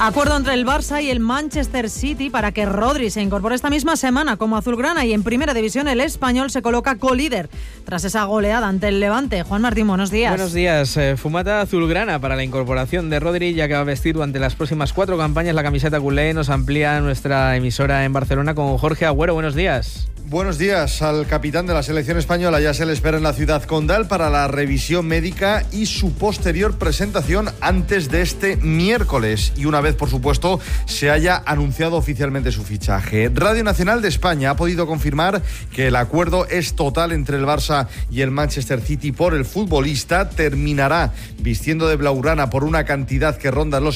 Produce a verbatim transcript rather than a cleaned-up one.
Acuerdo entre el Barça y el Manchester City para que Rodri se incorpore esta misma semana como azulgrana, y en Primera División el español se coloca colíder tras esa goleada ante el Levante. Juan Martín, buenos días. Buenos días. Eh, fumata azulgrana para la incorporación de Rodri, ya que va a vestir durante las próximas cuatro campañas la camiseta culé. Nos amplía nuestra emisora en Barcelona con Jorge Agüero. Buenos días. Buenos días. Al capitán de la selección española ya se le espera en la ciudad condal para la revisión médica y su posterior presentación antes de este miércoles. Y una vez, por supuesto, se haya anunciado oficialmente su fichaje. Radio Nacional de España ha podido confirmar que el acuerdo es total entre el Barça y el Manchester City por el futbolista. Terminará vistiendo de blaugrana por una cantidad que ronda los